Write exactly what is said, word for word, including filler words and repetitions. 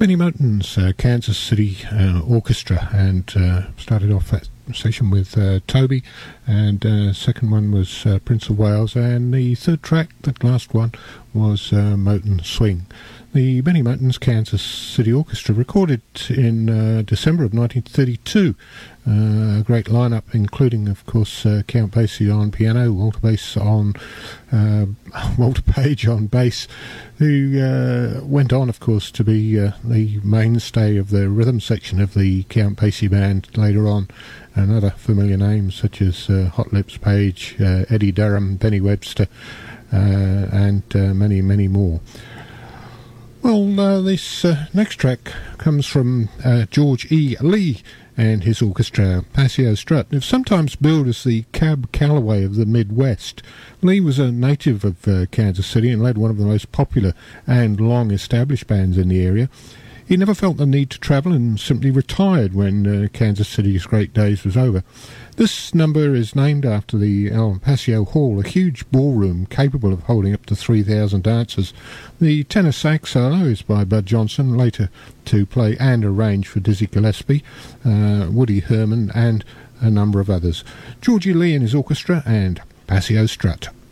Benny Moten's uh, Kansas City uh, Orchestra, and uh, started off that session with uh, Toby, and uh, second one was uh, Prince of Wales, and the third track, the last one, was uh, Moten Swing. The Benny Moten's Kansas City Orchestra recorded in uh, December of nineteen thirty-two. Uh, a great lineup, including, of course, uh, Count Basie on piano, Walter Bass on uh, Walter Page on bass, who uh, went on, of course, to be uh, the mainstay of the rhythm section of the Count Basie band later on. And other familiar names such as uh, Hot Lips Page, uh, Eddie Durham, Benny Webster, uh, and uh, many, many more. Well, uh, this uh, next track comes from uh, George E. Lee and his orchestra, Passio Strut. They've sometimes billed as the Cab Calloway of the Midwest. Lee was a native of uh, Kansas City and led one of the most popular and long-established bands in the area. He never felt the need to travel and simply retired when uh, Kansas City's great days was over. This number is named after the El Paseo Hall, a huge ballroom capable of holding up to three thousand dancers. The tenor sax solo is by Bud Johnson, later to play and arrange for Dizzy Gillespie, uh, Woody Herman, and a number of others. Georgie Lee and his orchestra and Passio Strut.